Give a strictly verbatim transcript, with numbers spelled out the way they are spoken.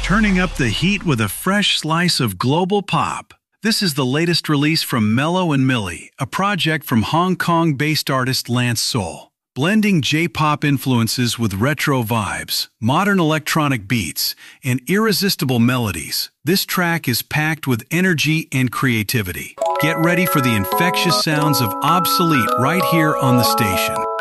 Turning up the heat with a fresh slice of global pop. This is the latest release from Mellow and Millie, a project from Hong Kong-based artist Lance Soul. Blending J-pop influences with retro vibes, modern electronic beats, and irresistible melodies, this track is packed with energy and creativity. Get ready for the infectious sounds of Obsolete right here on the station.